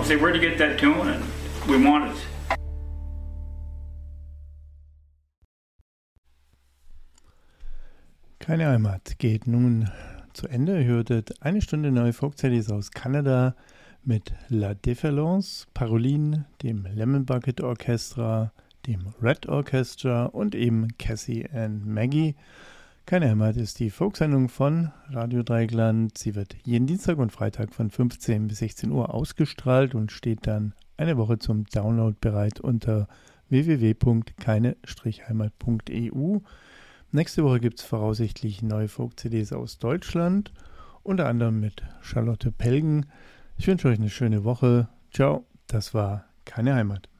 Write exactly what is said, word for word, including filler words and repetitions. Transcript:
say, where'd you get that tune? And we want it. Keine Heimat geht nun zu Ende. Ihr hörtet eine Stunde neue Folk-C Ds aus Kanada mit La Déferlance, Paroline, dem Lemon Bucket Orchestra, dem Red Orchestra und eben Cassie and Maggie. Keine Heimat ist die Folksendung von Radio Dreieckland. Sie wird jeden Dienstag und Freitag von fünfzehn bis sechzehn Uhr ausgestrahlt und steht dann eine Woche zum Download bereit unter w w w punkt keine heimat punkt e u. Nächste Woche gibt es voraussichtlich neue Folk-C Ds aus Deutschland, unter anderem mit Charlotte Pelgen. Ich wünsche euch eine schöne Woche. Ciao, das war Keine Heimat.